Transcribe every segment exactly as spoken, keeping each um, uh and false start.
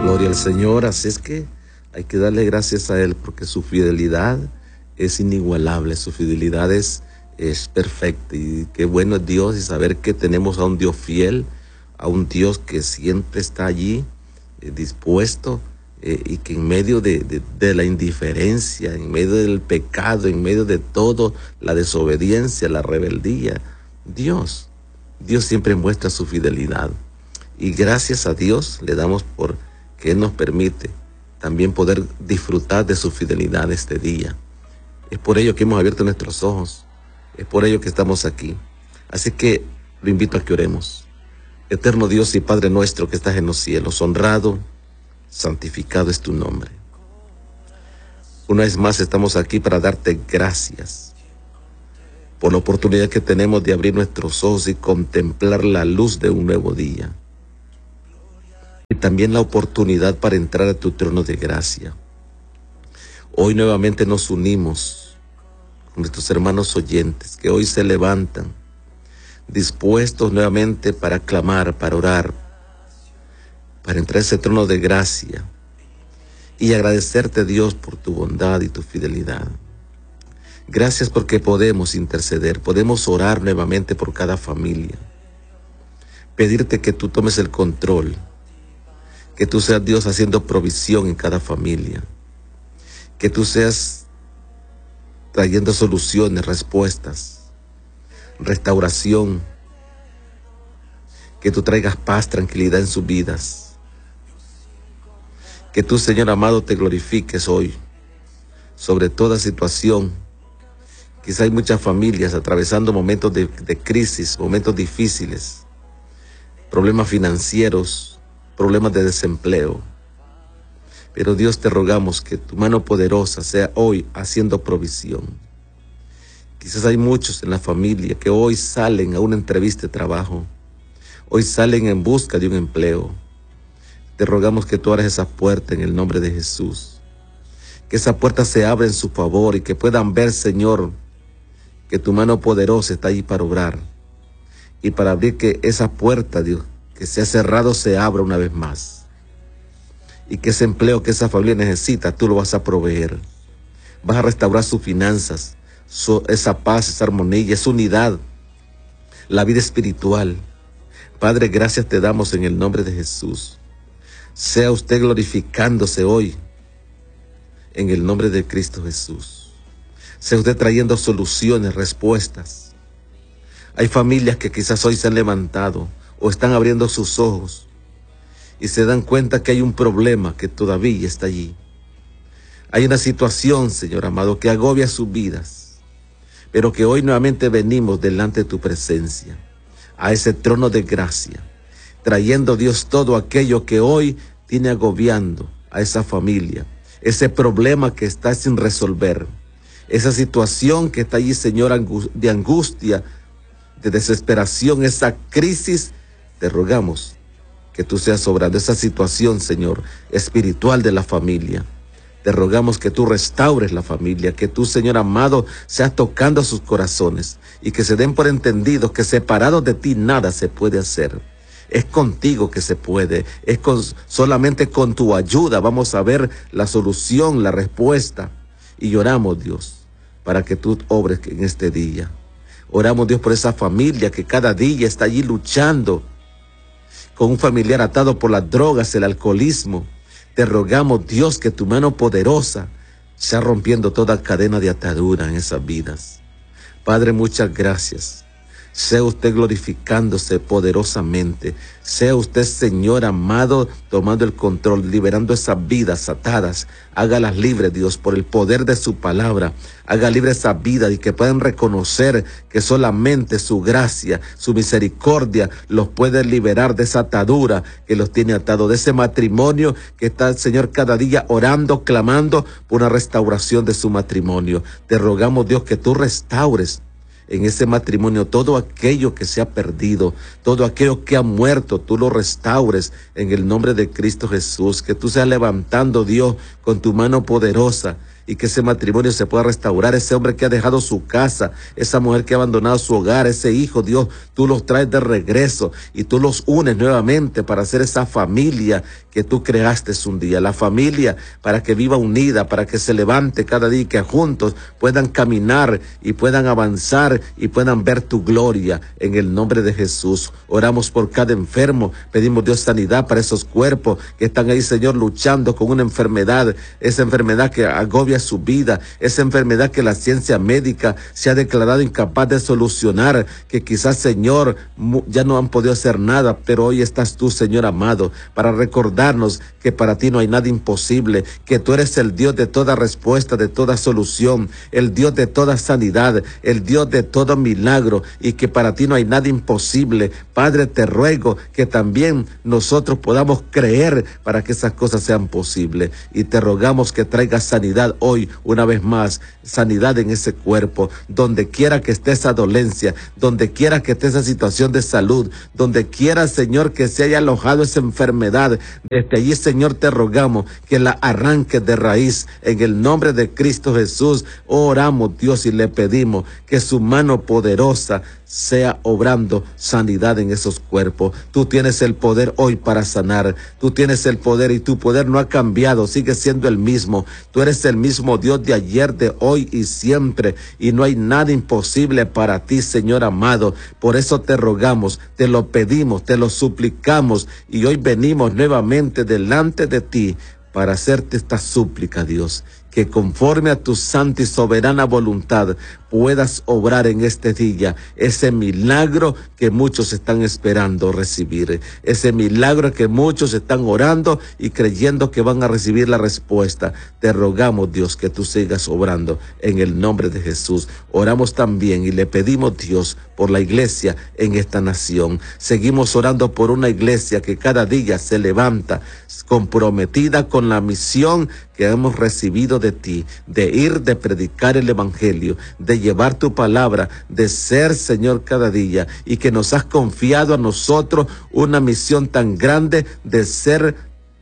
Gloria al Señor. Así es que hay que darle gracias a Él porque su fidelidad es inigualable, su fidelidad es, es perfecta. Y qué bueno es Dios y saber que tenemos a un Dios fiel, a un Dios que siempre está allí, eh, dispuesto, eh, y que en medio de, de, de la indiferencia, en medio del pecado, en medio de todo, la desobediencia, la rebeldía, Dios, Dios siempre muestra su fidelidad. Y gracias a Dios le damos por que Él nos permite también poder disfrutar de su fidelidad este día. Es por ello que hemos abierto nuestros ojos, es por ello que estamos aquí. Así que lo invito a que oremos. Eterno Dios y Padre nuestro que estás en los cielos, honrado, santificado es tu nombre. Una vez más estamos aquí para darte gracias por la oportunidad que tenemos de abrir nuestros ojos y contemplar la luz de un nuevo día. Y también la oportunidad para entrar a tu trono de gracia. Hoy nuevamente nos unimos con nuestros hermanos oyentes que hoy se levantan, dispuestos nuevamente para clamar, para orar, para entrar a ese trono de gracia y agradecerte, Dios, por tu bondad y tu fidelidad. Gracias porque podemos interceder, podemos orar nuevamente por cada familia, pedirte que tú tomes el control, que tú seas Dios haciendo provisión en cada familia, que tú seas trayendo soluciones, respuestas, restauración, que tú traigas paz, tranquilidad en sus vidas, que tú, Señor amado, te glorifiques hoy sobre toda situación. Quizá hay muchas familias atravesando momentos de, de crisis, momentos difíciles, problemas financieros, problemas de desempleo. Pero Dios, te rogamos que tu mano poderosa sea hoy haciendo provisión. Quizás hay muchos en la familia que hoy salen a una entrevista de trabajo, hoy salen en busca de un empleo. Te rogamos que tú abras esa puerta en el nombre de Jesús, que esa puerta se abra en su favor y que puedan ver, Señor, que tu mano poderosa está ahí para obrar y para abrir que esa puerta, Dios, que se ha cerrado se abra una vez más, y que ese empleo que esa familia necesita, tú lo vas a proveer. Vas a restaurar sus finanzas, su, esa paz, esa armonía, esa unidad, la vida espiritual. Padre, gracias te damos en el nombre de Jesús. Sea usted glorificándose hoy en el nombre de Cristo Jesús. Sea usted trayendo soluciones, respuestas. Hay familias que quizás hoy se han levantado o están abriendo sus ojos y se dan cuenta que hay un problema que todavía está allí. Hay una situación, Señor amado, que agobia sus vidas, pero que hoy nuevamente venimos delante de tu presencia, a ese trono de gracia, trayendo, Dios, todo aquello que hoy tiene agobiando a esa familia, ese problema que está sin resolver, esa situación que está allí, Señor, de angustia, de desesperación, esa crisis. Te rogamos que tú seas obrando esa situación, Señor, espiritual de la familia. Te rogamos que tú restaures la familia, que tú, Señor amado, seas tocando sus corazones y que se den por entendidos que separados de ti nada se puede hacer. Es contigo que se puede, es con, solamente con tu ayuda vamos a ver la solución, la respuesta. Y oramos, Dios, para que tú obres en este día. Oramos, Dios, por esa familia que cada día está allí luchando con un familiar atado por las drogas, el alcoholismo. Te rogamos, Dios, que tu mano poderosa sea rompiendo toda cadena de atadura en esas vidas. Padre, muchas gracias. Sea usted glorificándose poderosamente. Sea usted, Señor amado, tomando el control, liberando esas vidas atadas. Hágalas libres, Dios, por el poder de su palabra. Haga libre esa vida y que puedan reconocer que solamente su gracia, su misericordia los puede liberar de esa atadura que los tiene atados, de ese matrimonio que está, Señor, cada día orando, clamando por una restauración de su matrimonio. Te rogamos, Dios, que tú restaures en ese matrimonio todo aquello que se ha perdido, todo aquello que ha muerto, tú lo restaures en el nombre de Cristo Jesús, que tú seas levantando, Dios, con tu mano poderosa y que ese matrimonio se pueda restaurar. Ese hombre que ha dejado su casa, esa mujer que ha abandonado su hogar, ese hijo, Dios, tú los traes de regreso y tú los unes nuevamente para hacer esa familia que tú creaste un día, la familia para que viva unida, para que se levante cada día y que juntos puedan caminar y puedan avanzar y puedan ver tu gloria en el nombre de Jesús. Oramos por cada enfermo, pedimos Dios sanidad para esos cuerpos que están ahí, Señor, luchando con una enfermedad, esa enfermedad que agobia su vida, esa enfermedad que la ciencia médica se ha declarado incapaz de solucionar, que quizás, Señor, ya no han podido hacer nada, pero hoy estás tú, Señor amado, para recordarnos que para ti no hay nada imposible, que tú eres el Dios de toda respuesta, de toda solución, el Dios de toda sanidad, el Dios de todo milagro, y que para ti no hay nada imposible. Padre, te ruego que también nosotros podamos creer para que esas cosas sean posibles, y te rogamos que traigas sanidad hoy una vez más, sanidad en ese cuerpo, donde quiera que esté esa dolencia, donde quiera que esté esa situación de salud, donde quiera, Señor, que se haya alojado esa enfermedad. Desde allí, Señor, te rogamos que la arranques de raíz en el nombre de Cristo Jesús. Oramos, Dios, y le pedimos que su mano poderosa sea obrando sanidad en esos cuerpos. Tú tienes el poder hoy para sanar. Tú tienes el poder y tu poder no ha cambiado, sigue siendo el mismo. Tú eres el mismo Dios de ayer, de hoy y siempre, y no hay nada imposible para ti, Señor amado. Por eso te rogamos, te lo pedimos, te lo suplicamos, y hoy venimos nuevamente delante de ti para hacerte esta súplica, Dios, que conforme a tu santa y soberana voluntad puedas obrar en este día ese milagro que muchos están esperando recibir, ese milagro que muchos están orando y creyendo que van a recibir la respuesta. Te rogamos, Dios, que tú sigas obrando en el nombre de Jesús. Oramos también y le pedimos, Dios, por la iglesia en esta nación. Seguimos orando por una iglesia que cada día se levanta comprometida con la misión que hemos recibido de ti, de ir, de predicar el evangelio, de llevar tu palabra, de ser, Señor, cada día, y que nos has confiado a nosotros una misión tan grande de ser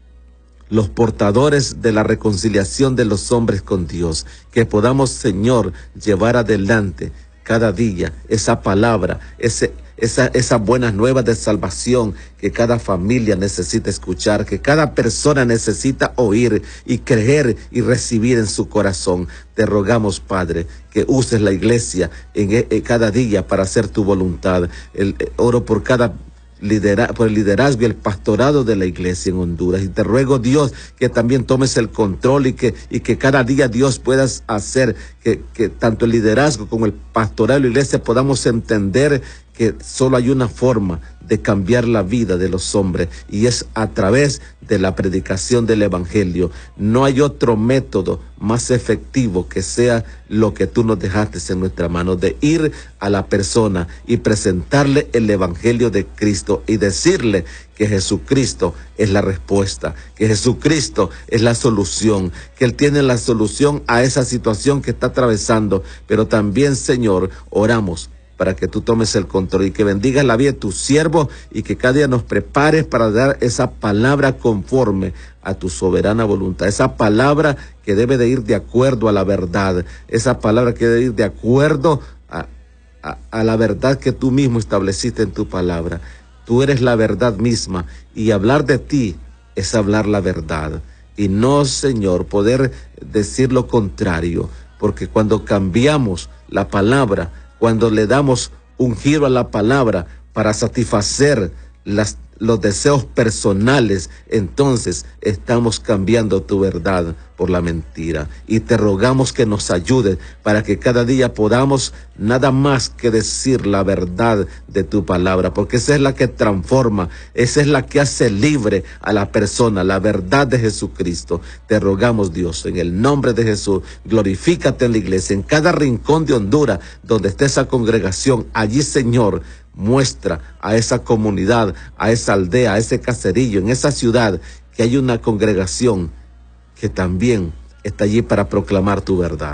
los portadores de la reconciliación de los hombres con Dios, que podamos, Señor, llevar adelante cada día esa palabra, ese Esa, esas buenas nuevas de salvación que cada familia necesita escuchar, que cada persona necesita oír y creer y recibir en su corazón. Te rogamos, Padre, que uses la iglesia en, en cada día para hacer tu voluntad. El, eh, oro por cada Lidera, por el liderazgo y el pastorado de la iglesia en Honduras, y te ruego, Dios, que también tomes el control y que, y que cada día, Dios, puedas hacer que, que tanto el liderazgo como el pastorado de la iglesia podamos entender que solo hay una forma de cambiar la vida de los hombres, y es a través de la predicación del evangelio. No hay otro método más efectivo que sea lo que tú nos dejaste en nuestra mano, de ir a la persona y presentarle el evangelio de Cristo y decirle que Jesucristo es la respuesta, que Jesucristo es la solución, que Él tiene la solución a esa situación que está atravesando. Pero también, Señor, oramos para que tú tomes el control y que bendigas la vida de tus siervos, y que cada día nos prepares para dar esa palabra conforme a tu soberana voluntad, esa palabra que debe de ir de acuerdo a la verdad, esa palabra que debe ir de acuerdo a, a, a la verdad que tú mismo estableciste en tu palabra. Tú eres la verdad misma, y hablar de ti es hablar la verdad, y no, Señor, poder decir lo contrario, porque cuando cambiamos la palabra, cuando le damos un giro a la palabra para satisfacer las, los deseos personales, entonces estamos cambiando tu verdad por la mentira. Y te rogamos que nos ayudes para que cada día podamos nada más que decir la verdad de tu palabra, porque esa es la que transforma, esa es la que hace libre a la persona, la verdad de Jesucristo. Te rogamos, Dios, en el nombre de Jesús, glorifícate en la iglesia, en cada rincón de Honduras donde esté esa congregación. Allí, Señor, muestra a esa comunidad, a esa aldea, a ese caserillo, en esa ciudad, que hay una congregación que también está allí para proclamar tu verdad.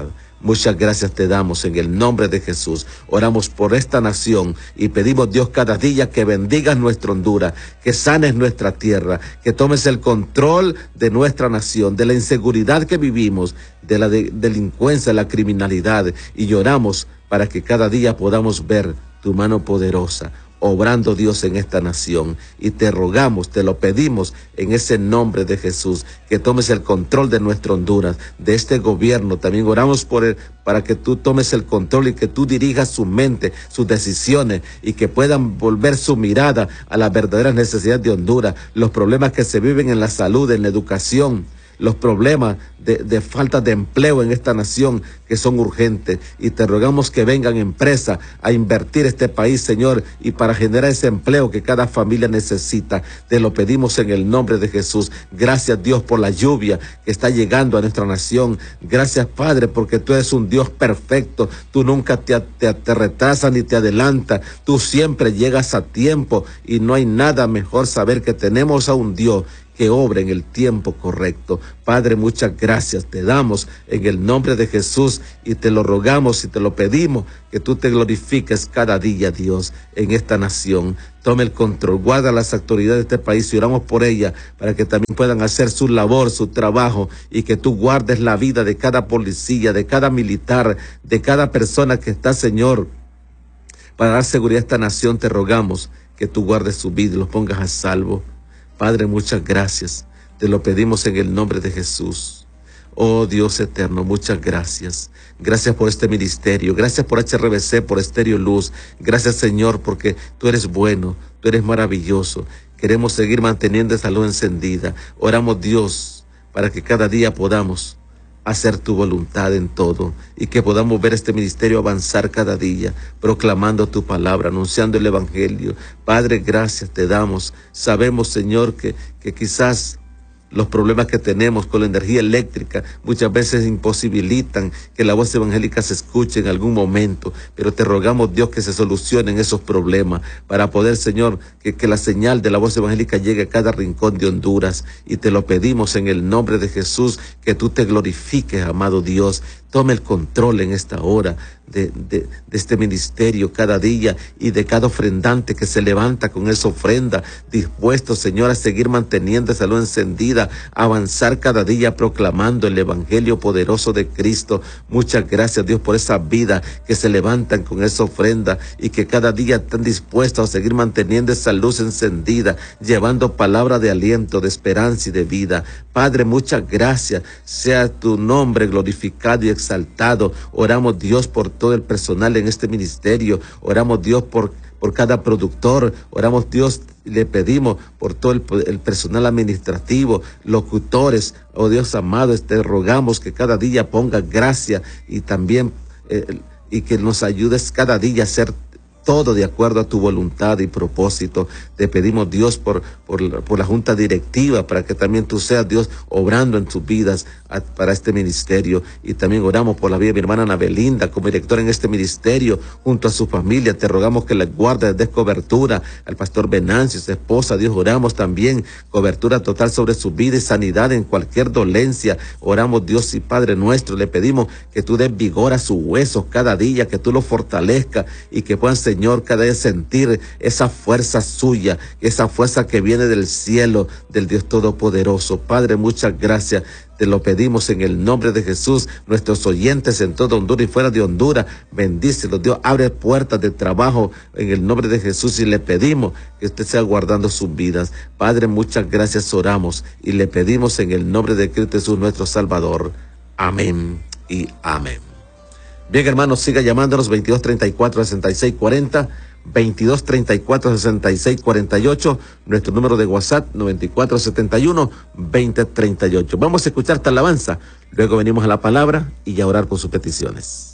Muchas gracias te damos en el nombre de Jesús. Oramos por esta nación y pedimos, Dios, cada día que bendigas nuestra Honduras, que sanes nuestra tierra, que tomes el control de nuestra nación, de la inseguridad que vivimos, de la de delincuencia, de la criminalidad, y lloramos para que cada día podamos ver tu mano poderosa obrando, Dios, en esta nación. Y te rogamos, te lo pedimos en ese nombre de Jesús, que tomes el control de nuestra Honduras, de este gobierno. También oramos por él, para que tú tomes el control y que tú dirijas su mente, sus decisiones, y que puedan volver su mirada a las verdaderas necesidades de Honduras, los problemas que se viven en la salud, en la educación, los problemas de, de falta de empleo en esta nación que son urgentes. Y te rogamos que vengan empresas a invertir este país, Señor, y para generar ese empleo que cada familia necesita. Te lo pedimos en el nombre de Jesús. Gracias, Dios, por la lluvia que está llegando a nuestra nación. Gracias, Padre, porque tú eres un Dios perfecto. Tú nunca te, te, te retrasas ni te adelantas. Tú siempre llegas a tiempo, y no hay nada mejor saber que tenemos a un Dios que obra en el tiempo correcto. Padre, muchas gracias te damos en el nombre de Jesús, y te lo rogamos y te lo pedimos, que tú te glorifiques cada día, Dios, en esta nación. Tome el control, guarda las autoridades de este país, y oramos por ellas para que también puedan hacer su labor, su trabajo, y que tú guardes la vida de cada policía, de cada militar, de cada persona que está, Señor, para dar seguridad a esta nación. Te rogamos que tú guardes su vida y los pongas a salvo. Padre, muchas gracias. Te lo pedimos en el nombre de Jesús. Oh Dios eterno, muchas gracias. Gracias por este ministerio. Gracias por H R B C, por Estéreo Luz. Gracias, Señor, porque tú eres bueno, tú eres maravilloso. Queremos seguir manteniendo esa luz encendida. Oramos, Dios, para que cada día podamos hacer tu voluntad en todo, y que podamos ver este ministerio avanzar cada día, proclamando tu palabra, anunciando el evangelio. Padre, gracias te damos. Sabemos, Señor, que, que quizás los problemas que tenemos con la energía eléctrica muchas veces imposibilitan que la voz evangélica se escuche en algún momento, pero te rogamos, Dios, que se solucionen esos problemas para poder, Señor, que, que la señal de la voz evangélica llegue a cada rincón de Honduras. Y te lo pedimos en el nombre de Jesús, que tú te glorifiques, amado Dios. Tome el control en esta hora de, de, de este ministerio cada día, y de cada ofrendante que se levanta con esa ofrenda, dispuesto, Señor, a seguir manteniendo esa luz encendida, a avanzar cada día proclamando el evangelio poderoso de Cristo. Muchas gracias, Dios, por esa vida que se levantan con esa ofrenda, y que cada día están dispuestos a seguir manteniendo esa luz encendida, llevando palabra de aliento, de esperanza y de vida. Padre, muchas gracias. Sea tu nombre glorificado y exaltado. Oramos, Dios, por todo el personal en este ministerio. Oramos, Dios, por, por cada productor. Oramos, Dios, le pedimos por todo el, el personal administrativo, locutores. Oh Dios amado, te rogamos que cada día ponga gracia, y también eh, y que nos ayudes cada día a ser todo de acuerdo a tu voluntad y propósito. Te pedimos, Dios, por, por, por la junta directiva, para que también tú seas, Dios, obrando en sus vidas a, para este ministerio. Y también oramos por la vida de mi hermana Ana Belinda, como directora en este ministerio, junto a su familia. Te rogamos que la guardes, des cobertura al pastor Venancio, su esposa. Dios, oramos también cobertura total sobre su vida y sanidad en cualquier dolencia. Oramos, Dios y Padre nuestro, le pedimos que tú des vigor a sus huesos cada día, que tú los fortalezcas, y que puedan, Señor, cada día sentir esa fuerza suya, esa fuerza que viene del cielo, del Dios Todopoderoso. Padre, muchas gracias. Te lo pedimos en el nombre de Jesús. Nuestros oyentes en todo Honduras y fuera de Honduras, bendícelos, Dios. Abre puertas de trabajo en el nombre de Jesús, y le pedimos que usted sea guardando sus vidas. Padre, muchas gracias, oramos y le pedimos en el nombre de Cristo Jesús, nuestro Salvador. Amén y amén. Bien, hermanos, siga llamándonos veintidós treinta y cuatro sesenta y seis cuarenta, veintidós treinta y cuatro sesenta y seis cuarenta y ocho, nuestro número de WhatsApp noventa y cuatro setenta y uno veinte treinta y ocho. Vamos a escuchar esta alabanza, luego venimos a la palabra y a orar por sus peticiones.